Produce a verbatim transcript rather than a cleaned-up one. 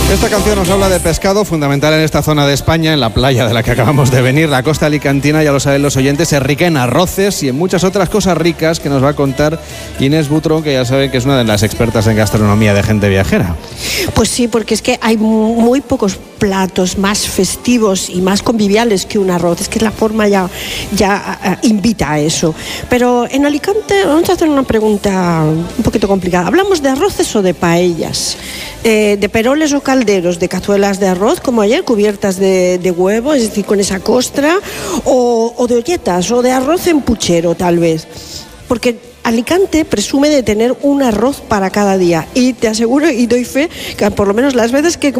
Esta canción nos habla de pescado, fundamental en esta zona de España, en la playa de la que acabamos de venir. La costa alicantina, ya lo saben los oyentes, es rica en arroces y en muchas otras cosas ricas que nos va a contar Inés Butrón, que ya saben que es una de las expertas en gastronomía de Gente Viajera. Pues sí, porque es que hay muy pocos platos más festivos y más conviviales que un arroz. Es que la forma ya, ya uh, invita a eso. Pero en Alicante vamos a hacer una pregunta un poquito complicada. ¿Hablamos de arroces o de paellas? Eh, ¿De peroles o calderos? ¿De cazuelas de arroz, como ayer, cubiertas de, de huevo, es decir, con esa costra? ¿O, o de olletas? ¿O de arroz en puchero, tal vez? Porque Alicante presume de tener un arroz para cada día. Y te aseguro y doy fe que por lo menos las veces que